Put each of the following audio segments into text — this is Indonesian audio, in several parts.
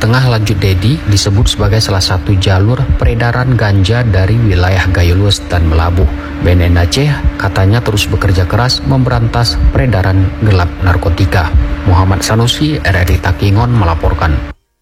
Tengah Lanjut Dedi disebut sebagai salah satu jalur peredaran ganja dari wilayah Gayulus dan Melabuh. BNN Aceh katanya terus bekerja keras memberantas peredaran gelap narkotika. Muhammad Sanusi, RRI Takingon melaporkan.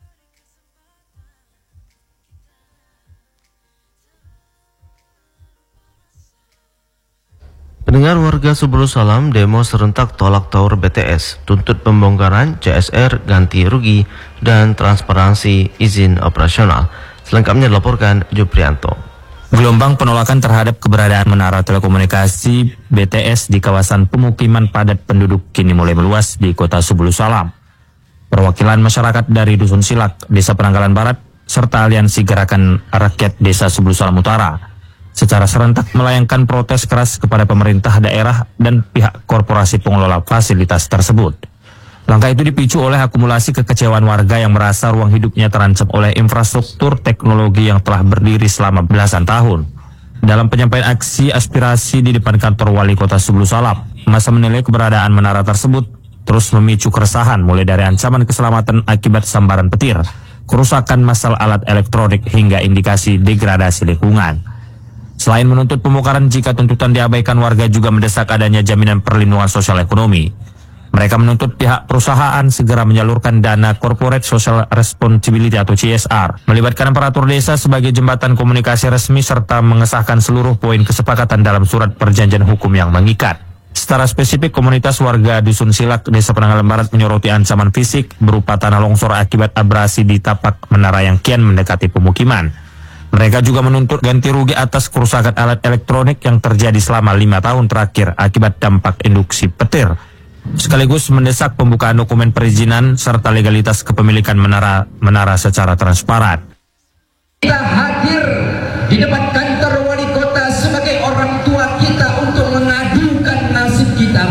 Pendengar, warga Subulu Salam demo serentak tolak tower BTS, tuntut pembongkaran CSR, ganti rugi, dan transparansi izin operasional. Selengkapnya dilaporkan Juprianto. Gelombang penolakan terhadap keberadaan menara telekomunikasi BTS di kawasan pemukiman padat penduduk kini mulai meluas di kota Subulu Salam. Perwakilan masyarakat dari Dusun Silak, Desa Penanggalan Barat, serta Aliansi Gerakan Rakyat Desa Subulu Salam Utara secara serentak melayangkan protes keras kepada pemerintah daerah dan pihak korporasi pengelola fasilitas tersebut. Langkah itu dipicu oleh akumulasi kekecewaan warga yang merasa ruang hidupnya terancam oleh infrastruktur teknologi yang telah berdiri selama belasan tahun. Dalam penyampaian aksi aspirasi di depan kantor Wali Kota Subulu Salam, massa menilai keberadaan menara tersebut terus memicu keresahan mulai dari ancaman keselamatan akibat sambaran petir, kerusakan massal alat elektronik hingga indikasi degradasi lingkungan. Selain menuntut pembongkaran jika tuntutan diabaikan, warga juga mendesak adanya jaminan perlindungan sosial ekonomi. Mereka menuntut pihak perusahaan segera menyalurkan dana Corporate Social Responsibility atau CSR, melibatkan aparatur desa sebagai jembatan komunikasi resmi serta mengesahkan seluruh poin kesepakatan dalam surat perjanjian hukum yang mengikat. Secara spesifik, komunitas warga Dusun Silak, Desa Penanggalan Barat menyoroti ancaman fisik berupa tanah longsor akibat abrasi di tapak menara yang kian mendekati pemukiman. Mereka juga menuntut ganti rugi atas kerusakan alat elektronik yang terjadi selama 5 tahun terakhir akibat dampak induksi petir. Sekaligus mendesak pembukaan dokumen perizinan serta legalitas kepemilikan menara secara transparan. Kita hadir di depan kantor wali kota sebagai orang tua kita untuk mengadukan nasib kita.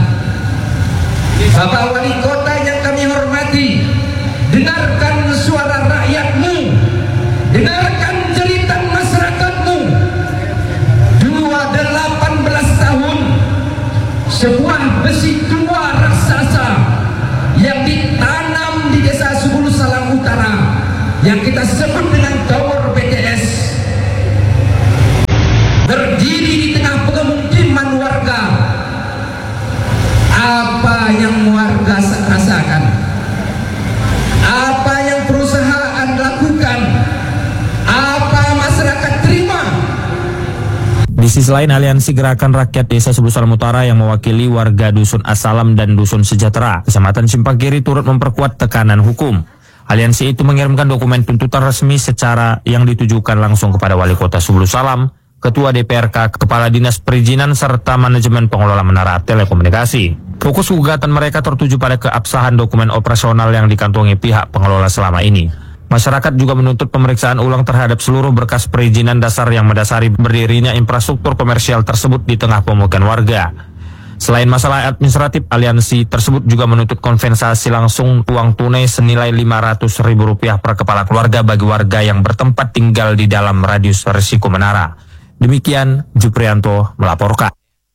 Bapak Wali Kota yang kami hormati, dengarkan suara rakyatmu, dengarkan cerita masyarakatmu. 18 tahun sebuah besi tua raksasa yang ditanam di Desa Subulu Salam Utara yang kita sebut dengan tower BTS berdiri di tengah pemukiman warga. Apa yang warga rasakan, apa yang perusahaan lakukan, apa masyarakat terima. Di sisi lain, Aliansi Gerakan Rakyat Desa Subulu Salam Utara yang mewakili warga Dusun Asalam dan Dusun Sejahtera, Kecamatan Simpangkiri, turut memperkuat tekanan hukum. Aliansi itu mengirimkan dokumen tuntutan resmi secara yang ditujukan langsung kepada Wali Kota Subulu Salam, Ketua DPRK, Kepala Dinas Perizinan, serta Manajemen Pengelola Menara Telekomunikasi. Fokus gugatan mereka tertuju pada keabsahan dokumen operasional yang dikantongi pihak pengelola selama ini. Masyarakat juga menuntut pemeriksaan ulang terhadap seluruh berkas perizinan dasar yang mendasari berdirinya infrastruktur komersial tersebut di tengah pemukiman warga. Selain masalah administratif, aliansi tersebut juga menuntut kompensasi langsung uang tunai senilai Rp500.000 per kepala keluarga bagi warga yang bertempat tinggal di dalam radius risiko menara. Demikian Juprianto melaporkan.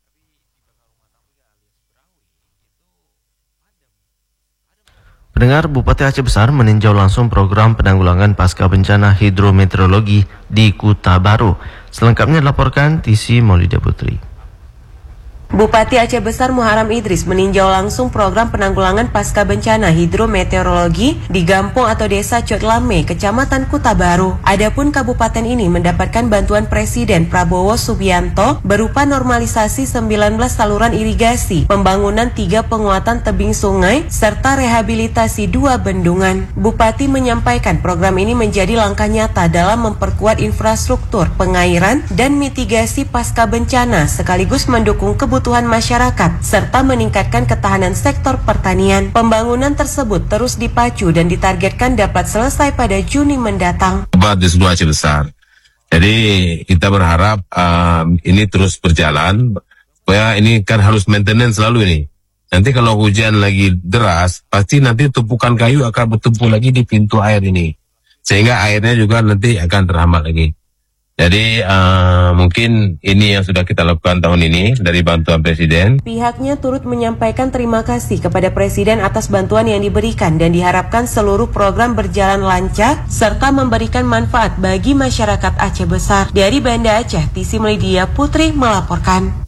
Pendengar, Bupati Aceh Besar meninjau langsung program penanggulangan pasca bencana hidrometeorologi di Kuta Baru. Selengkapnya dilaporkan TC Maulida Putri. Bupati Aceh Besar Muharam Idris meninjau langsung program penanggulangan pasca bencana hidrometeorologi di Gampong atau Desa Cotlame, Kecamatan Kuta Baru. Adapun kabupaten ini mendapatkan bantuan Presiden Prabowo Subianto berupa normalisasi 19 saluran irigasi, pembangunan 3 penguatan tebing sungai, serta rehabilitasi 2 bendungan. Bupati menyampaikan program ini menjadi langkah nyata dalam memperkuat infrastruktur pengairan dan mitigasi pasca bencana, sekaligus mendukung kebutuhan masyarakat serta meningkatkan ketahanan sektor pertanian. Pembangunan tersebut terus dipacu dan ditargetkan dapat selesai pada Juni mendatang. Di seluruh Aceh Besar. Jadi kita berharap ini terus berjalan. Supaya ini kan harus maintenance selalu ini. Nanti kalau hujan lagi deras, pasti nanti tumpukan kayu akan bertumpuk lagi di pintu air ini. Sehingga airnya juga nanti akan terhambat lagi. Jadi mungkin ini yang sudah kita lakukan tahun ini dari bantuan Presiden. Pihaknya turut menyampaikan terima kasih kepada Presiden atas bantuan yang diberikan dan diharapkan seluruh program berjalan lancar serta memberikan manfaat bagi masyarakat Aceh Besar. Dari Banda Aceh, Tisi Melidia Putri melaporkan.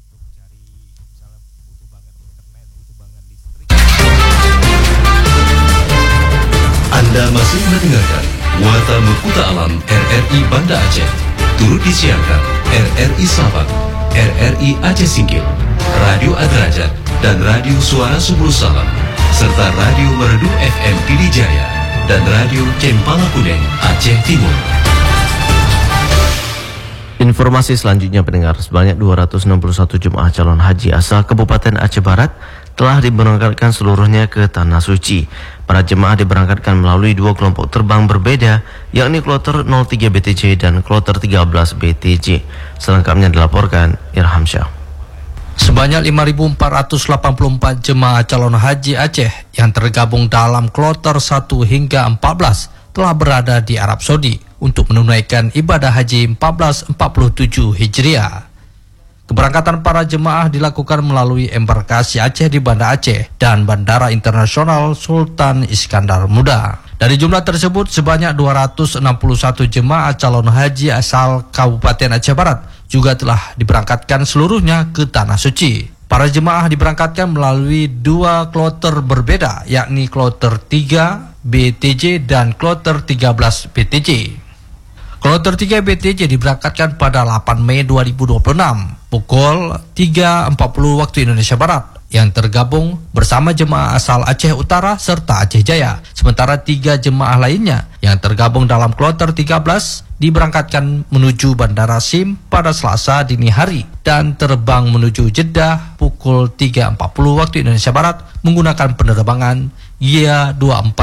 Anda masih mendengarkan Warta Mekuta Alam RRI Banda Aceh. Turut disiarkan RRI Sabang, RRI Aceh Singkil, Radio Adrajat, dan Radio Suara Subul Salam, serta Radio Merdu FM Pidijaya dan Radio Cempala Kuning Aceh Timur. Informasi selanjutnya pendengar, sebanyak 261 jemaah calon haji asal Kabupaten Aceh Barat telah diberangkatkan seluruhnya ke Tanah Suci. Para jemaah diberangkatkan melalui dua kelompok terbang berbeda, yakni kloter 03 BTJ dan kloter 13 BTJ. Selengkapnya dilaporkan Irham Syah. Sebanyak 5.484 jemaah calon haji Aceh yang tergabung dalam kloter 1 hingga 14 telah berada di Arab Saudi untuk menunaikan ibadah haji 1447 Hijriah. Keberangkatan para jemaah dilakukan melalui embarkasi Aceh di Banda Aceh dan Bandara Internasional Sultan Iskandar Muda. Dari jumlah tersebut, sebanyak 261 jemaah calon haji asal Kabupaten Aceh Barat juga telah diberangkatkan seluruhnya ke Tanah Suci. Para jemaah diberangkatkan melalui dua kloter berbeda, yakni kloter 3 BTJ dan kloter 13 BTJ. Kloter 3 BTJ diberangkatkan pada 8 Mei 2026 pukul 3.40 waktu Indonesia Barat yang tergabung bersama jemaah asal Aceh Utara serta Aceh Jaya. Sementara 3 jemaah lainnya yang tergabung dalam kloter 13 diberangkatkan menuju Bandara Sim pada Selasa dini hari dan terbang menuju Jeddah pukul 3.40 waktu Indonesia Barat menggunakan penerbangan YA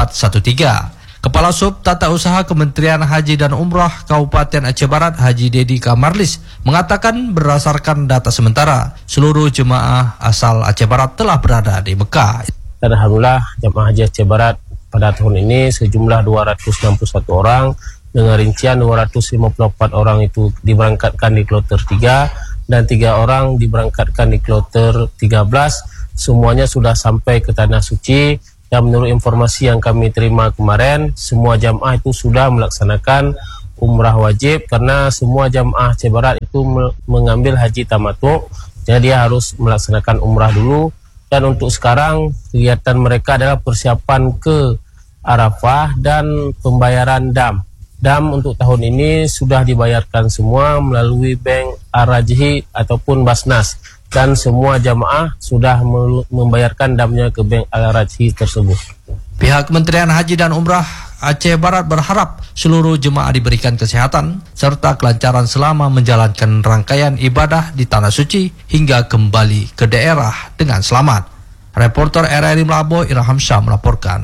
2413. Kepala Sub Tata Usaha Kementerian Haji dan Umrah Kabupaten Aceh Barat Haji Dedi Kamarlis mengatakan berdasarkan data sementara seluruh jemaah asal Aceh Barat telah berada di Mekah. Dan alhamdulillah jemaah haji Aceh Barat pada tahun ini sejumlah 261 orang dengan rincian 254 orang itu diberangkatkan di kloter 3 dan 3 orang diberangkatkan di kloter 13. Semuanya sudah sampai ke Tanah Suci. Dan menurut informasi yang kami terima kemarin, semua jamaah itu sudah melaksanakan umrah wajib karena semua jamaah Aceh Barat itu mengambil haji tamattu, jadi dia harus melaksanakan umrah dulu. Dan untuk sekarang kegiatan mereka adalah persiapan ke Arafah dan pembayaran dam. Dam untuk tahun ini sudah dibayarkan semua melalui Bank Ar-Rajhi ataupun Basnas. Dan semua jamaah sudah membayarkan damnya ke Bank Al-Rajhi tersebut. Pihak Kementerian Haji dan Umrah Aceh Barat berharap seluruh jemaah diberikan kesehatan serta kelancaran selama menjalankan rangkaian ibadah di Tanah Suci hingga kembali ke daerah dengan selamat. Reporter RRI Melabo Irham Syah melaporkan.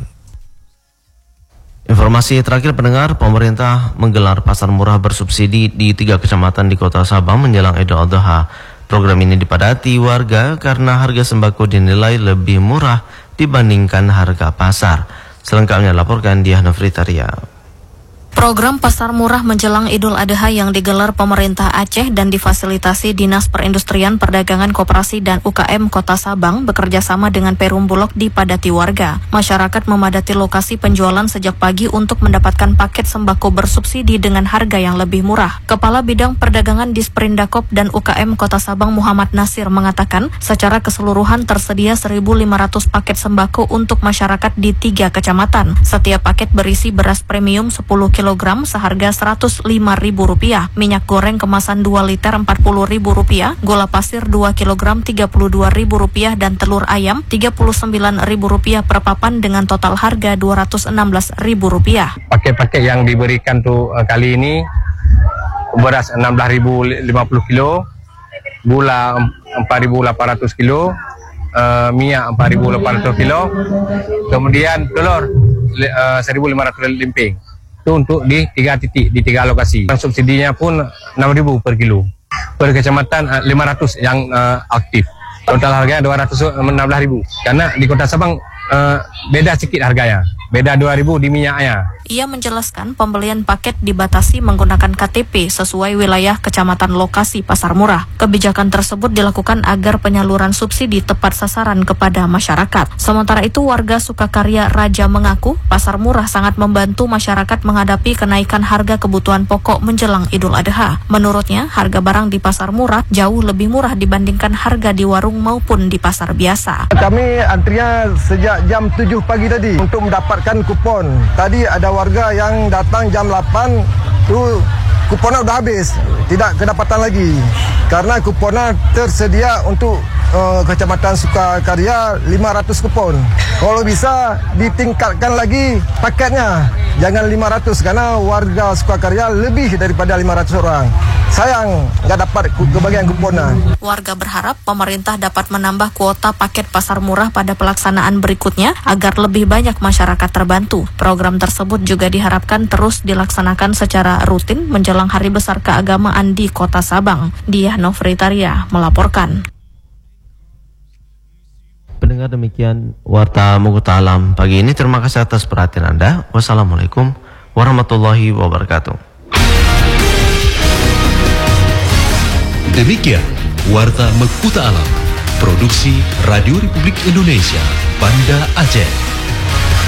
Informasi terakhir pendengar, pemerintah menggelar pasar murah bersubsidi di 3 kecamatan di Kota Sabang menjelang Idul Adha. Program ini dipadati warga karena harga sembako dinilai lebih murah dibandingkan harga pasar. Selengkapnya laporkan Diah Nofritaria. Program pasar murah menjelang Idul Adha yang digelar pemerintah Aceh dan difasilitasi Dinas Perindustrian Perdagangan Koperasi dan UKM Kota Sabang bekerja sama dengan Perum Bulog dipadati warga. Masyarakat memadati lokasi penjualan sejak pagi untuk mendapatkan paket sembako bersubsidi dengan harga yang lebih murah. Kepala Bidang Perdagangan Disperindakop dan UKM Kota Sabang Muhammad Nasir mengatakan secara keseluruhan tersedia 1.500 paket sembako untuk masyarakat di 3 kecamatan. Setiap paket berisi beras premium 10 kg seharga Rp105.000, minyak goreng kemasan 2 liter Rp40.000, gula pasir 2 kg Rp32.000 dan telur ayam Rp39.000 per papan dengan total harga Rp216.000. Paket-paket yang diberikan tuh kali ini beras 16.050 kilo, gula 4.800 kilo, minyak 4.800 kilo, kemudian telur 1.500 limping. Itu untuk di 3 titik, di 3 lokasi. Subsidinya pun 6.000 per kilo. Per kecamatan 500 yang aktif. Total harganya 216.000. Karena di Kota Sabang beda sedikit harganya. beda 2.000 di minyaknya. Ia menjelaskan pembelian paket dibatasi menggunakan KTP sesuai wilayah kecamatan lokasi Pasar Murah. Kebijakan tersebut dilakukan agar penyaluran subsidi tepat sasaran kepada masyarakat. Sementara itu, warga Sukakarya Raja mengaku Pasar Murah sangat membantu masyarakat menghadapi kenaikan harga kebutuhan pokok menjelang Idul Adha. Menurutnya, harga barang di Pasar Murah jauh lebih murah dibandingkan harga di warung maupun di pasar biasa. Kami antrinya sejak jam 7 pagi tadi untuk mendapatkan kupon. Tadi ada warga yang datang jam 8 tu kuponnya udah habis, tidak kedapatan lagi karena kuponnya tersedia untuk Kecamatan Sukakarya 500 kupon. Kalau bisa ditingkatkan lagi paketnya, jangan 500 karena warga Sukakarya lebih daripada 500 orang. Sayang nggak dapat kebagian kuponnya. Warga berharap pemerintah dapat menambah kuota paket pasar murah pada pelaksanaan berikutnya agar lebih banyak masyarakat terbantu. Program tersebut juga diharapkan terus dilaksanakan secara rutin menjelang Hari Besar Keagamaan di Kota Sabang. Diah Nofritaria melaporkan. Pendengar, demikian Warta Mukuta Alam pagi ini. Terima kasih atas perhatian Anda. Wassalamualaikum warahmatullahi wabarakatuh. Demikian Warta Mukuta Alam, produksi Radio Republik Indonesia, Banda Aceh.